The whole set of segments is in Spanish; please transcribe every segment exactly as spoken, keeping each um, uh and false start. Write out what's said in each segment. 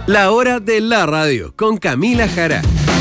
La hora de la radio con Camila Jara.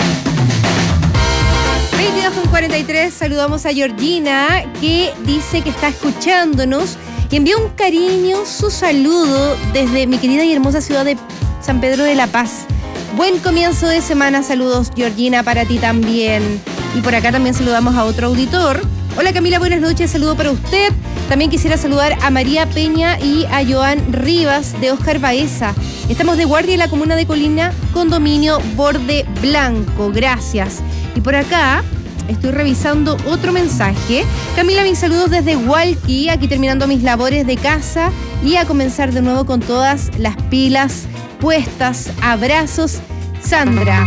veintidós con cuarenta y tres, saludamos a Georgina, que dice que está escuchándonos y envió un cariño, su saludo desde mi querida y hermosa ciudad de San Pedro de la Paz. Buen comienzo de semana, saludos Georgina para ti también. Y por acá también saludamos a otro auditor. Hola Camila, buenas noches, saludo para usted. También quisiera saludar a María Peña y a Joan Rivas de Oscar Baeza. Estamos de guardia en la comuna de Colina, condominio Borde Blanco, gracias. Y por acá estoy revisando otro mensaje. Camila, mis saludos desde Hualqui, aquí terminando mis labores de casa y a comenzar de nuevo con todas las pilas puestas. Abrazos, Sandra.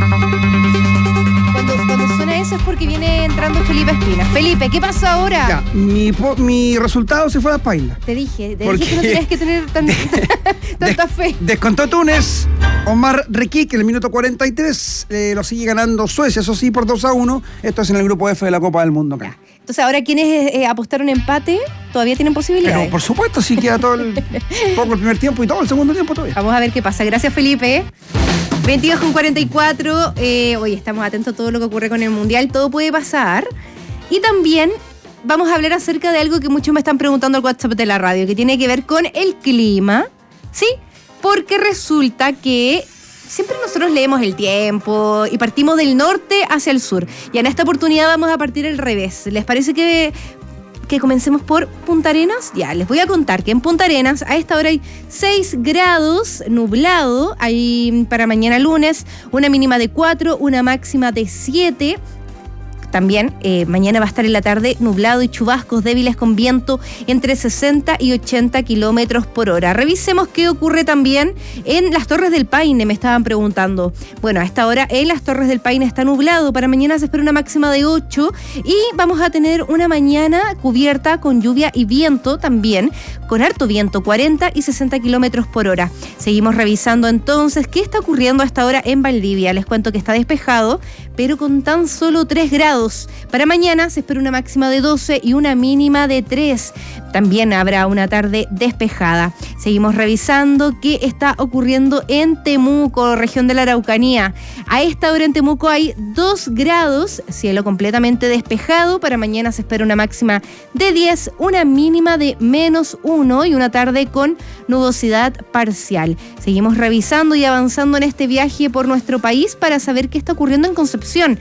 Cuando, cuando suena eso es porque viene entrando Felipe Espina. Felipe, ¿qué pasa ahora? Ya, mi, mi resultado se fue a las pailas. Te dije, te Porque dije que no tenías que tener tan, tanta Des, fe. Descontó Túnez. Omar Requi, que en el minuto cuarenta y tres eh, lo sigue ganando Suecia, eso sí, por dos a uno. Esto es en el grupo F de la Copa del Mundo. Acá. Entonces, ahora quienes eh, apostaron empate todavía tienen posibilidades. Pero por supuesto, sí queda todo el, poco el primer tiempo y todo el segundo tiempo todavía. Vamos a ver qué pasa. Gracias, Felipe. veintidós con cuarenta y cuatro. Eh, hoy estamos atentos a todo lo que ocurre con el Mundial. Todo puede pasar. Y también vamos a hablar acerca de algo que muchos me están preguntando al WhatsApp de la radio, que tiene que ver con el clima. ¿Sí? Porque resulta que siempre nosotros leemos el tiempo y partimos del norte hacia el sur. Y en esta oportunidad vamos a partir al revés. ¿Les parece que, que comencemos por Punta Arenas? Ya, les voy a contar que en Punta Arenas a esta hora hay seis grados, nublado. Hay para mañana lunes una mínima de cuatro, una máxima de siete. También eh, mañana va a estar en la tarde nublado y chubascos débiles con viento entre sesenta y ochenta kilómetros por hora. Revisemos qué ocurre también en las Torres del Paine, me estaban preguntando. Bueno, a esta hora en las Torres del Paine está nublado. Para mañana se espera una máxima de ocho y vamos a tener una mañana cubierta con lluvia y viento también, con harto viento, cuarenta y sesenta kilómetros por hora. Seguimos revisando entonces qué está ocurriendo a esta hora en Valdivia. Les cuento que está despejado, pero con tan solo tres grados. Para mañana se espera una máxima de doce y una mínima de tres. También habrá una tarde despejada. Seguimos revisando qué está ocurriendo en Temuco, región de la Araucanía. A esta hora en Temuco hay dos grados, cielo completamente despejado. Para mañana se espera una máxima de diez, una mínima de menos uno y una tarde con nubosidad parcial. Seguimos revisando y avanzando en este viaje por nuestro país para saber qué está ocurriendo en Concepción.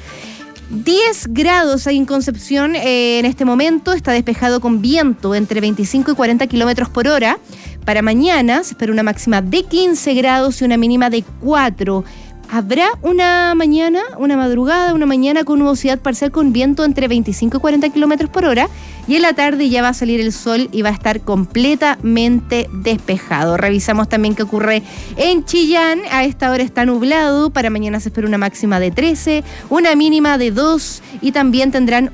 diez grados hay en Concepción eh, en este momento, está despejado con viento entre veinticinco y cuarenta kilómetros por hora. Para mañana se espera una máxima de quince grados y una mínima de cuatro. Habrá una mañana, una madrugada, una mañana con nubosidad parcial con viento entre veinticinco y cuarenta kilómetros por hora. Y en la tarde ya va a salir el sol y va a estar completamente despejado. Revisamos también qué ocurre en Chillán. A esta hora está nublado. Para mañana se espera una máxima de trece, una mínima de dos y también tendrán